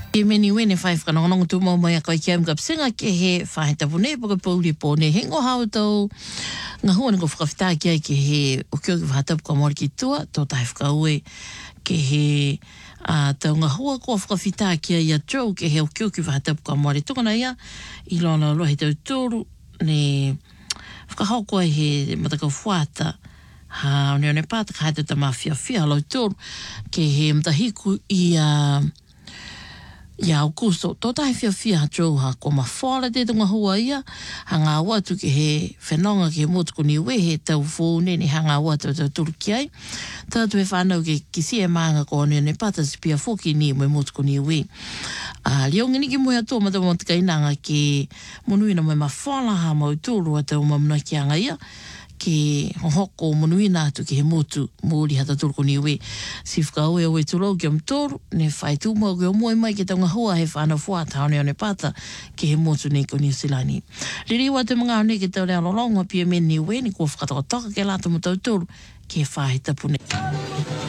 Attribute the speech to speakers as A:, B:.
A: E meni wene whai whanongonongo tu mau mai a kai kia mga psinga ke he whahe tapune paka pauri pōne hengo hao tau ngā hua niko whakawhita kia ke he o kio ki whahatapu ka mori ki tua tō tahi whakaue ke he tau ngā hua kua whakawhita kia ia Joe ke he o kio ki whahatapu ka mori tukana ia I lona lohi tau tōru ne whakahau koe he matakau whuata ha o ne pāta ka haita ta mawhia whia lau tōru ke he mtahiku Ia Augusto, tō tahi whia Joe ha ko ma whāra te tunga hua ia, ha ngā watu ki he whenonga ki he motuku niwe, he tau whōne ni ha ngā watu tau turu ki ai. Tātu he whānau ki si e maanga ko ne pata si pia whoki ni mo motuku niwe. Liongi ni ki moe atua mata mo te kainanga ki monuina mo ma whāla ha mau tūru a tau mamuna ki anga ia, ki hoko monuina atu ki he motu mōri hata turuko niwe. Si whakaue o e turau ki am tōru, ne whai tūmau ki o moe mai ki taunga hua he whāna whuata hone one pata ki he motu ne ko New Zealand. Ririwa te mga hone ki tau lea lolonga pia me niwe ni kua whakataka ke lata mo tau tōru ki he whahe tapune.